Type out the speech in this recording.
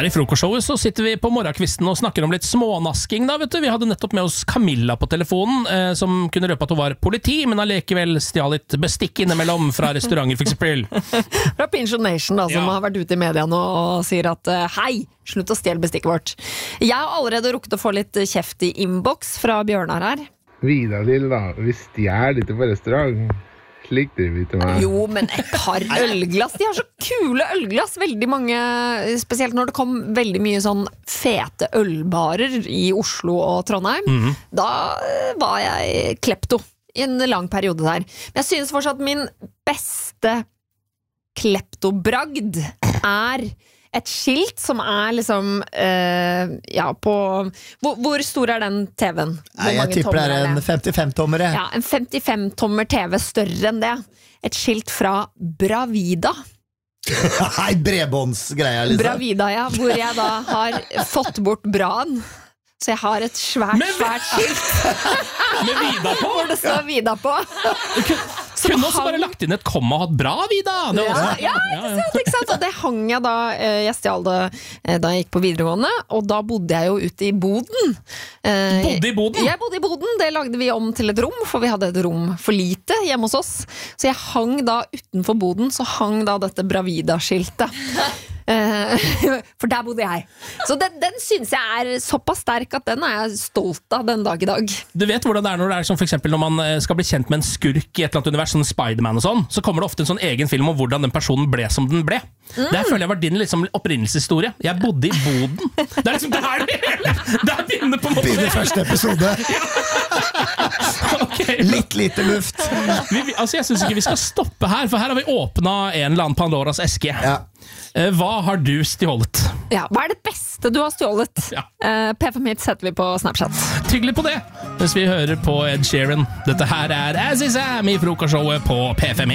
Her I frokostshowet så sitter vi på morgenkvisten og snakker om litt smånasking da, vet du. Vi hadde nettopp med oss Camilla på telefonen, som kunne røpe at hun var politi, men allikevel stjal litt bestikk innimellom fra restauranter, for eksempel. Fra Pinch Nation da, som har vært ute I media nå og sier at hei, slutt å stjele bestikket vårt. Jeg har allerede rukket å få litt kjeft I inbox fra Bjørnar her. Vidar Lilla, vi stjal litt på restaurant. Slik driver vi til meg. Jo, men et par ølglass. De har så kule ølglass. Veldig mange, spesielt når det kom veldig mye sånn fete ølbarer I Oslo og Trondheim. Da var jeg klepto I en lang periode der. Men jeg synes fortsatt min beste kleptobragd et skilt som liksom på hvor stor den TV-en? Jeg tipper det en 55-tommer Ja, en 55-tommer TV større enn det Et skilt fra Bravida Nei, bredbåndsgreia liksom Bravida, ja, hvor jeg da har fått bort braen Så jeg har et svært skilt Med Vida på? Hvor det står Vida på Kunne også bare lagt inn et komma og hatt bra, Vida det ikke sant? Og det hang jeg da Jeg stjal det da jeg gikk på videregående Og da bodde jeg jo ute I boden Bodde I boden? Jeg bodde I boden, det lagde vi om til et rom For vi hadde et rom for lite hjemme hos oss Så jeg hang da utenfor boden Så hang da dette Bravida-skiltet For der bodde jeg Så den synes jeg såpass sterk At den jeg stolt av den dag I dag Du vet hvordan det når det som for eksempel Når man skal bli kjent med en skurk I et eller annet univers Sånn Spider-Man og sånn Så kommer det ofte en sånn egen film Om hvordan den personen ble som den ble Det føler jeg var din liksom, opprinnelseshistorie Jeg bodde I boden Det liksom det her Det begynner på en måte Begynner første episode okay, Litt lite luft Jeg synes ikke vi skal stoppe her For her har vi åpnet en eller annen Pandoras eske Hva har du stjålet? Ja, hva det beste du har stjålet? P5 Hits setter vi på Snapchat Tyggelig på det Mens vi hører på Ed Sheeran Dette her As Is Am I frokostshowet på P5